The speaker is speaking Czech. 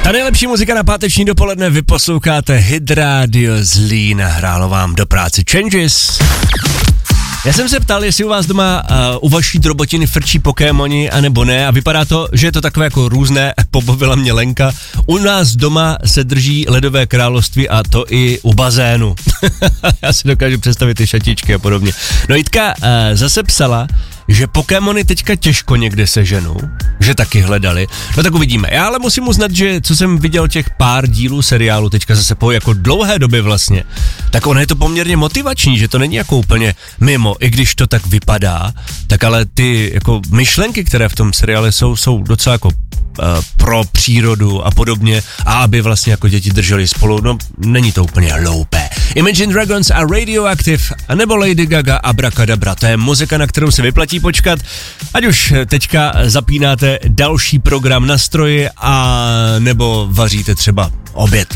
Ta nejlepší muzika na páteční dopoledne, vy posloucháte Hit Radio Zlín, hrálo vám do práce Changes. Já jsem se ptal, jestli u vás doma u vaší drobotiny frčí Pokémoni, anebo ne, a vypadá to, že je to takové jako různé, pobavila mě Lenka. U nás doma se drží ledové království a to i u bazénu. Já si dokážu představit ty šatičky a podobně. No Jitka zase psala, že Pokémony teďka těžko někde seženou, že taky hledali. No tak uvidíme. Já ale musím uznat, že co jsem viděl těch pár dílů seriálu teďka zase po jako dlouhé době vlastně, tak ono je to poměrně motivační, že to není jako úplně mimo, i když to tak vypadá, tak ale ty jako myšlenky, které v tom seriále jsou docela jako pro přírodu a podobně, a aby vlastně jako děti drželi spolu, no není to úplně hloupé. Imagine Dragons a Radioactive, a nebo Lady Gaga Abracadabra, to je muzika, na kterou se vyplatí počkat, ať už teďka zapínáte další program na stroji a nebo vaříte třeba oběd.